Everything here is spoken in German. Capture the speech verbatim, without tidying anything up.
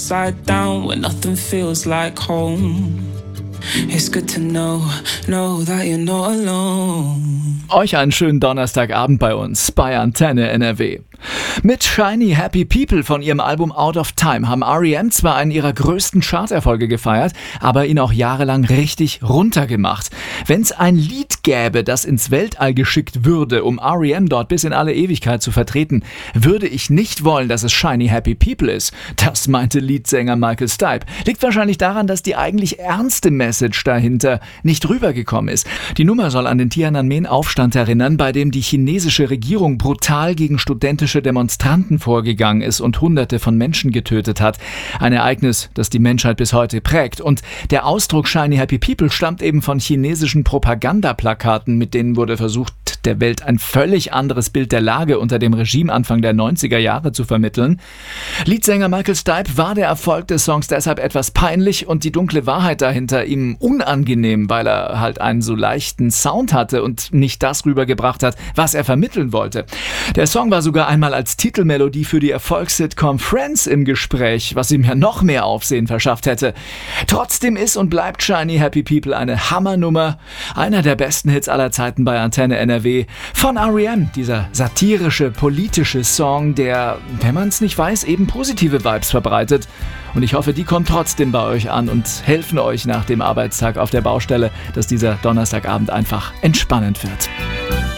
upside down when nothing feels like home. It's good to know, know that you're not alone. Euch einen schönen Donnerstagabend bei uns, bei Antenne N R W. Mit Shiny Happy People von ihrem Album Out of Time haben R E M zwar einen ihrer größten Charterfolge gefeiert, aber ihn auch jahrelang richtig runtergemacht. Wenn es ein Lied gäbe, das ins Weltall geschickt würde, um R E M dort bis in alle Ewigkeit zu vertreten, würde ich nicht wollen, dass es Shiny Happy People ist. Das meinte Leadsänger Michael Stipe. Liegt wahrscheinlich daran, dass die eigentlich ernste Message dahinter nicht rübergekommen ist. Die Nummer soll an den Tiananmen-Aufstand erinnern, bei dem die chinesische Regierung brutal gegen studentische Demonstranten vorgegangen ist und Hunderte von Menschen getötet hat. Ein Ereignis, das die Menschheit bis heute prägt. Und der Ausdruck Shiny Happy People stammt eben von chinesischen Propagandaplakaten, mit denen wurde versucht, der Welt ein völlig anderes Bild der Lage unter dem Regime Anfang der neunziger Jahre zu vermitteln. Leadsänger Michael Stipe war der Erfolg des Songs deshalb etwas peinlich und die dunkle Wahrheit dahinter ihm unangenehm, weil er halt einen so leichten Sound hatte und nicht das rübergebracht hat, was er vermitteln wollte. Der Song war sogar einmal als Titelmelodie für die Erfolgssitcom Friends im Gespräch, was ihm ja noch mehr Aufsehen verschafft hätte. Trotzdem ist und bleibt Shiny Happy People eine Hammernummer, einer der besten Hits aller Zeiten bei Antenne N R W von R E M, dieser satirische, politische Song, der, wenn man es nicht weiß, eben positive Vibes verbreitet. Und ich hoffe, die kommen trotzdem bei euch an und helfen euch nach dem Arbeitstag auf der Baustelle, dass dieser Donnerstagabend einfach entspannend wird.